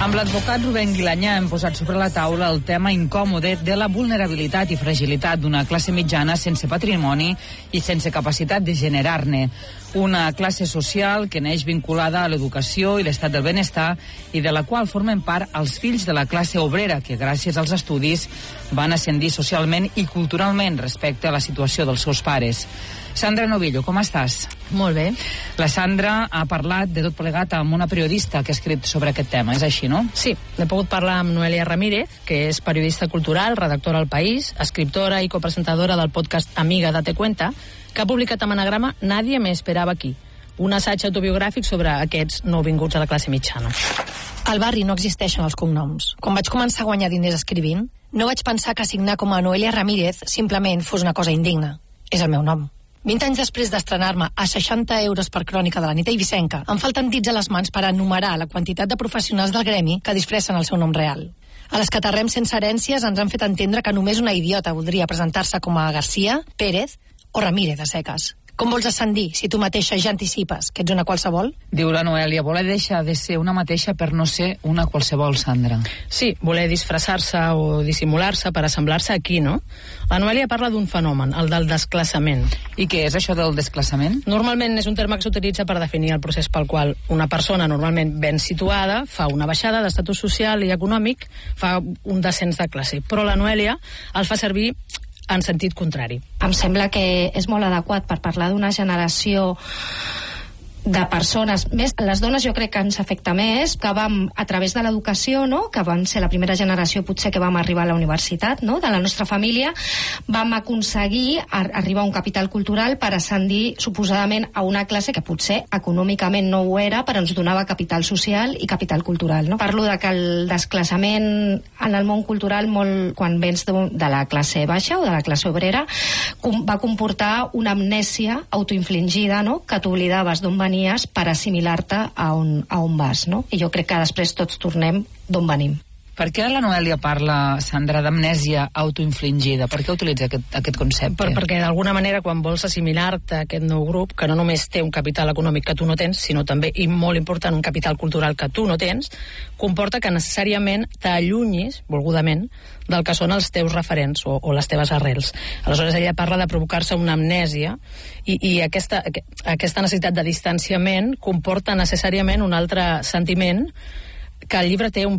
Amb l'advocat Rubén Guilanyà hem posat sobre la taula el tema incòmode de la vulnerabilitat i fragilitat d'una classe mitjana sense patrimoni i sense capacitat de generar-ne. Una classe social que neix vinculada a l'educació i l'estat del benestar i de la qual formen part els fills de la classe obrera que gràcies als estudis van ascendir socialment i culturalment respecte a la situació dels seus pares. Sandra Novillo, com estàs? Molt bé. La Sandra ha parlat de tot plegat amb una periodista que ha escrit sobre aquest tema, és així, no? Sí, he pogut parlar amb Noelia Ramírez, que és periodista cultural, redactora al País, escriptora i copresentadora del podcast Amiga, date cuenta, que ha publicat amb anagrama Nadie me esperaba aquí, un assaig autobiogràfic sobre aquests nouvinguts a la classe mitjana. Al barri no existeixen els cognoms. Quan vaig començar a guanyar diners escrivint, no vaig pensar que signar com a Noelia Ramírez simplement fos una cosa indigna. És el meu nom. 20 anys després d'estrenar-me a 60 euros per crònica de la nit eivissenca, em falten dits a les mans per enumerar la quantitat de professionals del gremi que disfressen el seu nom real. A les que aterrem sense herències ens han fet entendre que només una idiota voldria presentar-se com a García, Pérez o Ramírez a seques. Com vols ascendir si tu mateixa ja anticipes que ets una qualsevol? Diu la Noelia, voler deixar de ser una mateixa per no ser una qualsevol, Sandra. Sí, voler disfressar-se o dissimular-se per assemblar-se aquí, no? La Noelia parla d'un fenomen, el del desclassament. I què és això del desclassament? Normalment és un terme que s'utilitza per definir el procés pel qual una persona normalment ben situada fa una baixada d'estatus social i econòmic, fa un descens de classe. Però la Noelia el fa servir en sentit contrari. Em sembla que és molt adequat per parlar d'una generació de persones, més les dones jo crec que ens afecta més, que vam a través de l'educació, no? Que vam ser la primera generació potser que vam arribar a la universitat, no? De la nostra família, vam aconseguir arribar a un capital cultural per ascendir suposadament a una classe que potser econòmicament no ho era, però ens donava capital social i capital cultural, no? Parlo de que el desclassament en el món cultural, molt quan vens de la classe baixa o de la classe obrera, va comportar una amnèsia autoinfligida, no? Que t'oblidaves d'on venies per assimilar-te a on vas, no? I jo crec que després tots tornem d'on venim. Per què la Noelia parla, Sandra, d'amnèsia autoinfligida? Per què utilitza aquest concepte? Perquè d'alguna manera quan vols assimilar-te a aquest nou grup, que no només té un capital econòmic que tu no tens, sinó també, i molt important, un capital cultural que tu no tens, comporta que necessàriament t'allunyis, volgudament, del que són els teus referents o les teves arrels. Aleshores ella parla de provocar-se una amnèsia i aquesta necessitat de distanciament comporta necessàriament un altre sentiment que el llibre té un